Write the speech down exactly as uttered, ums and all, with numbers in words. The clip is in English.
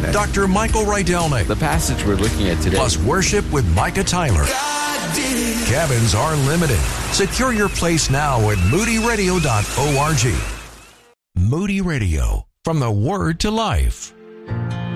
Doctor Michael Rydelnik. The passage we're looking at today. Plus worship with Micah Tyler. Cabins are limited. Secure your place now at moody radio dot org. Moody Radio, from the Word to Life.